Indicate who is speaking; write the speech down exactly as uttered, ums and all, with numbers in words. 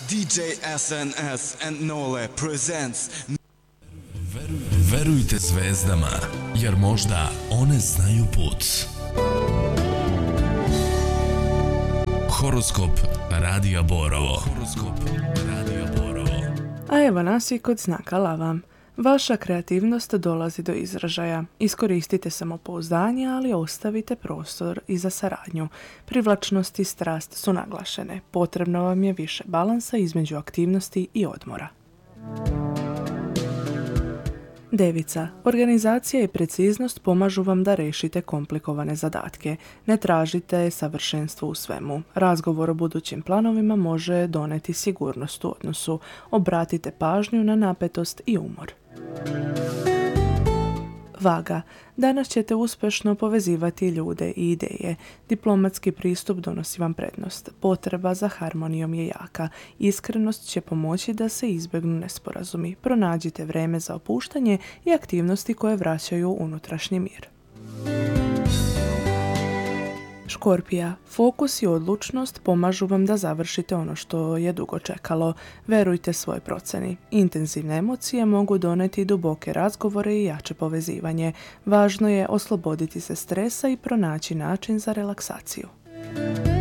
Speaker 1: D J S N S and Nole presents.
Speaker 2: Verujte zvezdama, jer možda one znaju put. Horoskop Radija Borovo. Horoskop Radija Borovo.
Speaker 3: A evo nas i kod znaka lava. Vaša kreativnost dolazi do izražaja. Iskoristite samopouzdanje, ali ostavite prostor i za saradnju. Privlačnost i strast su naglašene. Potrebno vam je više balansa između aktivnosti i odmora. Devica. Organizacija i preciznost pomažu vam da rešite komplikovane zadatke. Ne tražite savršenstvo u svemu. Razgovor o budućim planovima može doneti sigurnost u odnosu. Obratite pažnju na napetost i umor. Vaga. Danas ćete uspješno povezivati ljude i ideje. Diplomatski pristup donosi vam prednost. Potreba za harmonijom je jaka. Iskrenost će pomoći da se izbjegnu nesporazumi. Pronađite vreme za opuštanje i aktivnosti koje vraćaju unutrašnji mir. Škorpija. Fokus i odlučnost pomažu vam da završite ono što je dugo čekalo. Verujte svoj proceni. Intenzivne emocije mogu doneti duboke razgovore i jače povezivanje. Važno je osloboditi se stresa i pronaći način za relaksaciju.